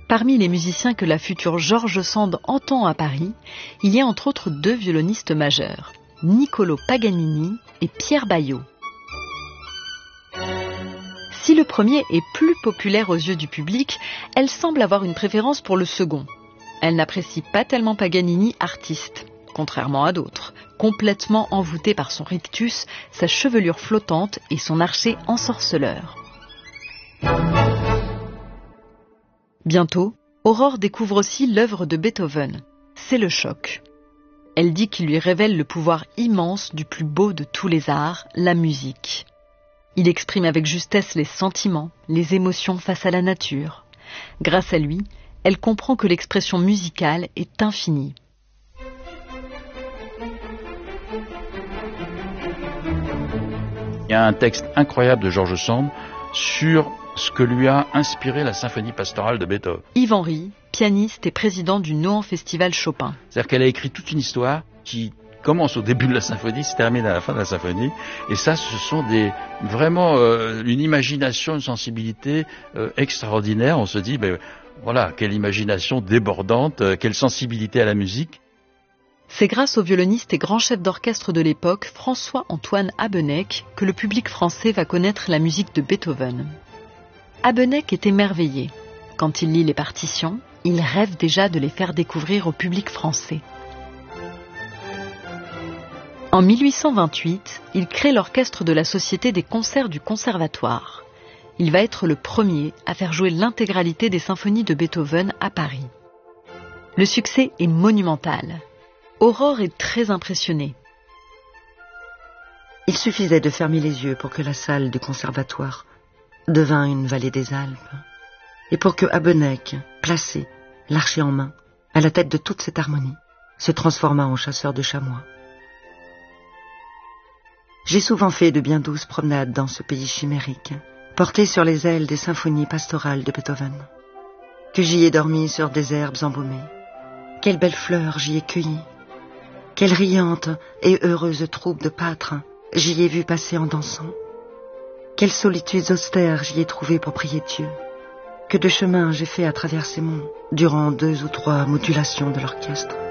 Parmi les musiciens que la future George Sand entend à Paris, il y a entre autres 2 violonistes majeurs, Niccolò Paganini et Pierre Baillot. Si le premier est plus populaire aux yeux du public, elle semble avoir une préférence pour le second. Elle n'apprécie pas tellement Paganini artiste, contrairement à d'autres, complètement envoûté par son rictus, sa chevelure flottante et son archet ensorceleur. Bientôt, Aurore découvre aussi l'œuvre de Beethoven. C'est le choc. Elle dit qu'il lui révèle le pouvoir immense du plus beau de tous les arts, la musique. Il exprime avec justesse les sentiments, les émotions face à la nature. Grâce à lui, elle comprend que l'expression musicale est infinie. Il y a un texte incroyable de George Sand sur ce que lui a inspiré la symphonie pastorale de Beethoven. Yves Henry, pianiste et président du Nohant Festival Chopin. C'est-à-dire qu'elle a écrit toute une histoire qui commence au début de la symphonie, se termine à la fin de la symphonie. Et ça, ce sont vraiment une imagination, une sensibilité extraordinaire. On se dit, voilà, quelle imagination débordante, quelle sensibilité à la musique. C'est grâce au violoniste et grand chef d'orchestre de l'époque, François-Antoine Habeneck, que le public français va connaître la musique de Beethoven. Habeneck est émerveillé. Quand il lit les partitions, il rêve déjà de les faire découvrir au public français. En 1828, il crée l'orchestre de la Société des concerts du Conservatoire. Il va être le premier à faire jouer l'intégralité des symphonies de Beethoven à Paris. Le succès est monumental. Aurore est très impressionnée. Il suffisait de fermer les yeux pour que la salle du Conservatoire devint une vallée des Alpes, et pour que Habeneck, placé, l'archet en main, à la tête de toute cette harmonie, se transformât en chasseur de chamois. J'ai souvent fait de bien douces promenades dans ce pays chimérique, porté sur les ailes des symphonies pastorales de Beethoven, que j'y ai dormi sur des herbes embaumées. Quelles belles fleurs j'y ai cueillies, quelles riantes et heureuses troupes de pâtres j'y ai vu passer en dansant, quelles solitudes austères j'y ai trouvées pour prier Dieu, que de chemins j'ai fait à travers ces monts durant 2 ou 3 modulations de l'orchestre.